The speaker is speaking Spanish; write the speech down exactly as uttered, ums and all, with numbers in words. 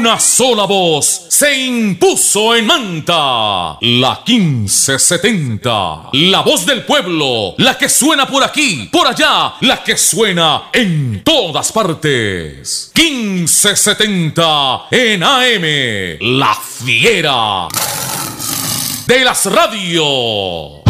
Una sola voz se impuso en Manta. La quince setenta. La voz del pueblo. La que suena por aquí, por allá. La que suena en todas partes. quince setenta en A M. La fiera de las radios.